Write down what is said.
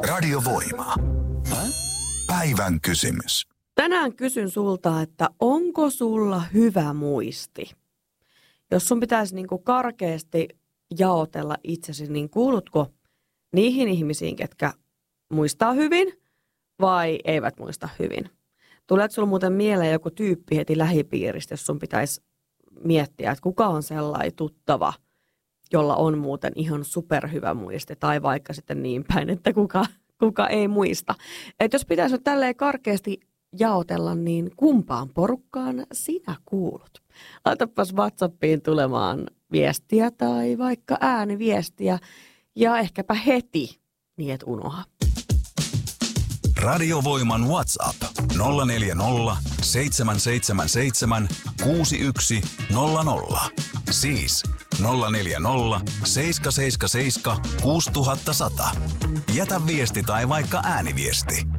Radiovoima. Päivän kysymys. Tänään kysyn sulta, että onko sulla hyvä muisti? Jos sun pitäisi karkeasti jaotella itsesi, niin kuulutko niihin ihmisiin, ketkä muistaa hyvin vai eivät muista hyvin? Tuleeko sulla muuten mieleen joku tyyppi heti lähipiiristä, jos sun pitäisi miettiä, että kuka on sellainen tuttava, jolla on muuten ihan superhyvä muisti, tai vaikka sitten niin päin, että kuka ei muista. Et jos pitäisi nyt tälleen karkeasti jaotella, niin kumpaan porukkaan sinä kuulut? Laitapas WhatsAppiin tulemaan viestiä tai vaikka ääniviestiä, ja ehkäpä heti, niin et unoha. Radiovoiman WhatsApp 040 777 6100. Siis 040 777 6100. Jätä viesti tai vaikka ääniviesti.